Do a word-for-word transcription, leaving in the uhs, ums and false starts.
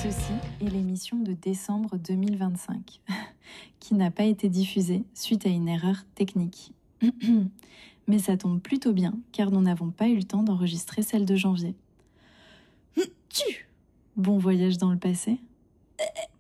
Ceci est l'émission de décembre deux mille vingt-cinq, qui n'a pas été diffusée suite à une erreur technique. Mais ça tombe plutôt bien, car nous n'avons pas eu le temps d'enregistrer celle de janvier. Bon voyage dans le passé.